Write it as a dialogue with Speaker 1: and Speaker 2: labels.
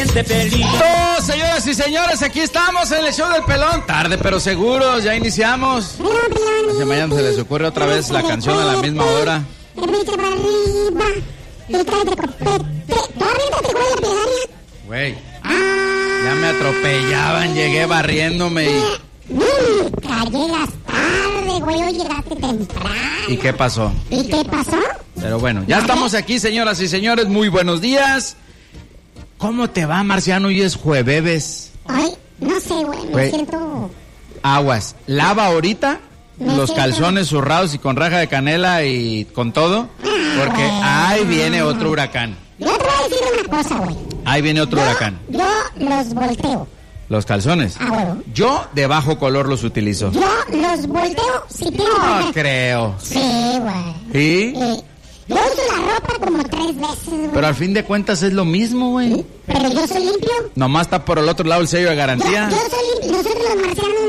Speaker 1: caliente pelín.
Speaker 2: Señoras y señores, aquí estamos en el show del pelón. Tarde pero seguros, ya iniciamos. Si mañana se les ocurre otra vez la canción a la misma hora. Güey, ya me atropellaban, llegué barriéndome y...
Speaker 3: Llegas tarde, güey, hoy llegaste temprano.
Speaker 2: ¿Y qué pasó?
Speaker 3: ¿Y qué pasó?
Speaker 2: Pero bueno, ya estamos aquí, señoras y señores, muy buenos días. ¿Cómo te va, Marciano? Hoy es jueves.
Speaker 3: Ay, no sé, güey, me siento...
Speaker 2: Aguas, lava ahorita los calzones zurrados y con raja de canela y con todo, porque ahí viene otro huracán.
Speaker 3: Yo te voy a decir una cosa, güey.
Speaker 2: Ahí viene otro huracán.
Speaker 3: Yo los volteo.
Speaker 2: ¿Los calzones?
Speaker 3: Bueno.
Speaker 2: Yo de bajo color los utilizo.
Speaker 3: Yo los volteo si tengo...
Speaker 2: No creo.
Speaker 3: Sí, güey.
Speaker 2: ¿Y?
Speaker 3: Yo uso la ropa como 3 veces, güey.
Speaker 2: Pero al fin de cuentas es lo mismo, güey.
Speaker 3: Pero yo soy limpio.
Speaker 2: Nomás está por el otro lado el sello de garantía.
Speaker 3: Yo soy limpio. Nosotros los marcianos